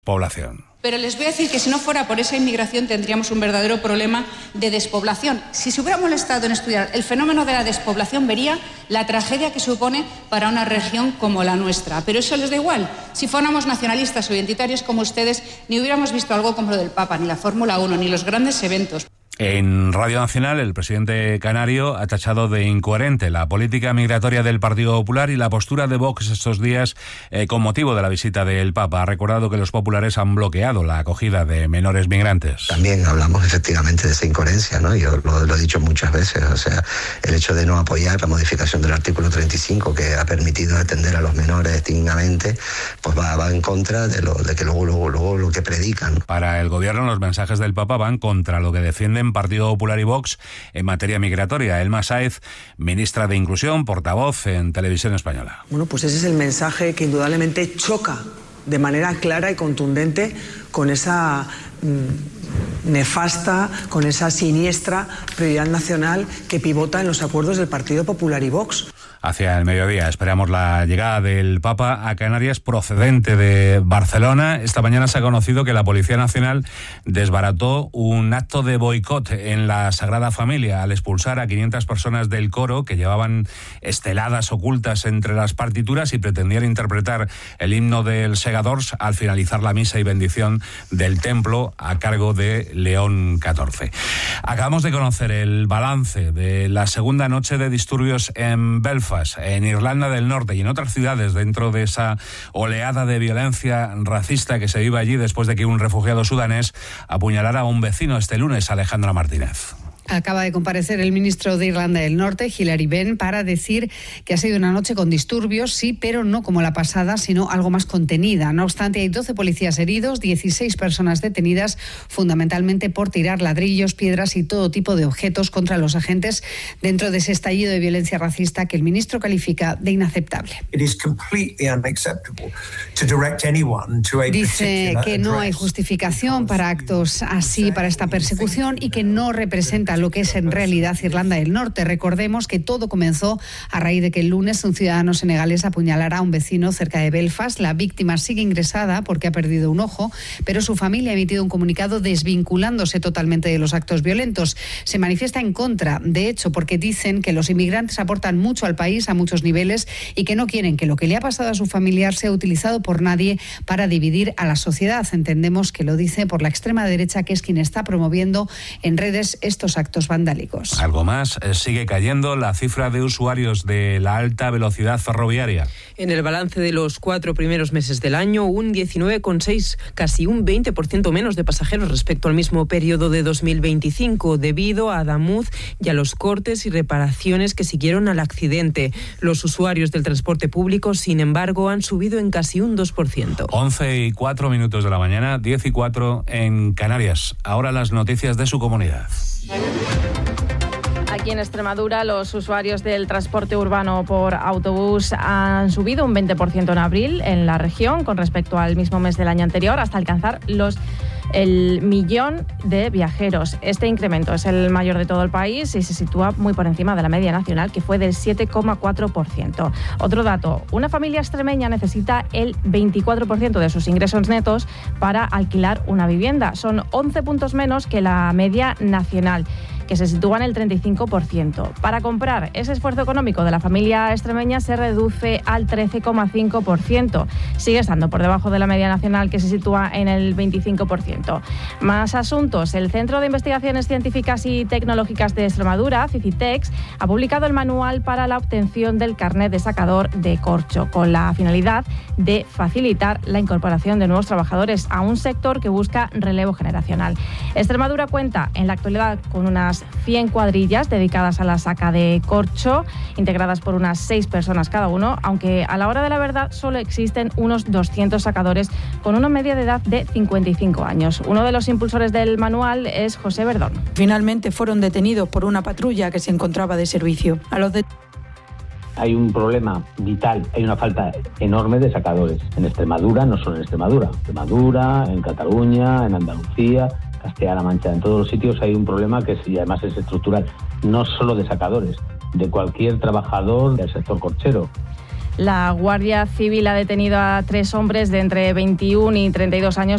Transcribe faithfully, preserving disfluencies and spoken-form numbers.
población. Pero les voy a decir que si no fuera por esa inmigración tendríamos un verdadero problema de despoblación. Si se hubiera molestado en estudiar el fenómeno de la despoblación, vería la tragedia que supone para una región como la nuestra. Pero eso les da igual. Si fuéramos nacionalistas o identitarios como ustedes, ni hubiéramos visto algo como lo del Papa, ni la Fórmula uno, ni los grandes eventos. En Radio Nacional, el presidente canario ha tachado de incoherente la política migratoria del Partido Popular y la postura de Vox estos días eh, con motivo de la visita del Papa. Ha recordado que los populares han bloqueado la acogida de menores migrantes. También hablamos efectivamente de esa incoherencia, ¿no? Yo lo, lo he dicho muchas veces, o sea, el hecho de no apoyar la modificación del artículo treinta y cinco que ha permitido atender a los menores dignamente, pues va, va en contra de lo de que luego, luego, luego lo que predican. Para el gobierno, los mensajes del Papa van contra lo que defienden Partido Popular y Vox en materia migratoria. Elma Sáez, ministra de Inclusión, portavoz en Televisión Española. Bueno, pues ese es el mensaje que indudablemente choca de manera clara y contundente con esa mmm, nefasta, con esa siniestra prioridad nacional que pivota en los acuerdos del Partido Popular y Vox. Hacia el mediodía esperamos la llegada del Papa a Canarias procedente de Barcelona. Esta mañana se ha conocido que la Policía Nacional desbarató un acto de boicot en la Sagrada Familia al expulsar a quinientas personas del coro que llevaban esteladas ocultas entre las partituras y pretendían interpretar el himno del Segadors al finalizar la misa y bendición del templo a cargo de León catorce. Acabamos de conocer el balance de la segunda noche de disturbios en Belfast, en Irlanda del Norte y en otras ciudades dentro de esa oleada de violencia racista que se vive allí después de que un refugiado sudanés apuñalara a un vecino este lunes. Alejandra Martínez. Acaba de comparecer el ministro de Irlanda del Norte, Hilary Benn, para decir que ha sido una noche con disturbios, sí, pero no como la pasada, sino algo más contenida. No obstante, hay doce policías heridos, dieciséis personas detenidas, fundamentalmente por tirar ladrillos, piedras y todo tipo de objetos contra los agentes dentro de ese estallido de violencia racista que el ministro califica de inaceptable. Dice que no hay justificación para actos así, para esta persecución, y que no representa lo que es en realidad Irlanda del Norte. Recordemos que todo comenzó a raíz de que el lunes un ciudadano senegalés apuñalara a un vecino cerca de Belfast. La víctima sigue ingresada porque ha perdido un ojo, pero su familia ha emitido un comunicado desvinculándose totalmente de los actos violentos. Se manifiesta en contra, de hecho, porque dicen que los inmigrantes aportan mucho al país a muchos niveles y que no quieren que lo que le ha pasado a su familiar sea utilizado por nadie para dividir a la sociedad. Entendemos que lo dice por la extrema derecha, que es quien está promoviendo en redes estos actos vandálicos. Algo más, sigue cayendo la cifra de usuarios de la alta velocidad ferroviaria. En el balance de los cuatro primeros meses del año, un diecinueve coma seis, casi un veinte por ciento menos de pasajeros respecto al mismo periodo de dos mil veinticinco, debido a Adamuz y a los cortes y reparaciones que siguieron al accidente. Los usuarios del transporte público, sin embargo, han subido en casi un dos por ciento. once y cuatro minutos de la mañana, diez y cuatro en Canarias. Ahora las noticias de su comunidad. Aquí en Extremadura, los usuarios del transporte urbano por autobús han subido un veinte por ciento en abril en la región con respecto al mismo mes del año anterior, hasta alcanzar los el millón de viajeros. Este incremento es el mayor de todo el país y se sitúa muy por encima de la media nacional, que fue del siete coma cuatro por ciento. Otro dato, una familia extremeña necesita el veinticuatro por ciento de sus ingresos netos para alquilar una vivienda. Son once puntos menos que la media nacional, que se sitúa en el treinta y cinco por ciento. Para comprar, ese esfuerzo económico de la familia extremeña se reduce al trece coma cinco por ciento. Sigue estando por debajo de la media nacional, que se sitúa en el veinticinco por ciento. Más asuntos. El Centro de Investigaciones Científicas y Tecnológicas de Extremadura, CICITEX, ha publicado el manual para la obtención del carnet de sacador de corcho, con la finalidad de facilitar la incorporación de nuevos trabajadores a un sector que busca relevo generacional. Extremadura cuenta en la actualidad con unas cien cuadrillas dedicadas a la saca de corcho, integradas por unas seis personas cada uno, aunque a la hora de la verdad solo existen unos doscientos sacadores con una media de edad de cincuenta y cinco años. Uno de los impulsores del manual es José Verdón. Finalmente fueron detenidos por una patrulla que se encontraba de servicio. A los de... Hay un problema vital, hay una falta enorme de sacadores. En Extremadura, no solo en Extremadura, en Extremadura, en Cataluña, en Andalucía, Castilla-La Mancha, en todos los sitios hay un problema que sí, además es estructural, no solo de sacadores, de cualquier trabajador del sector corchero. La Guardia Civil ha detenido a tres hombres de entre veintiuno y treinta y dos años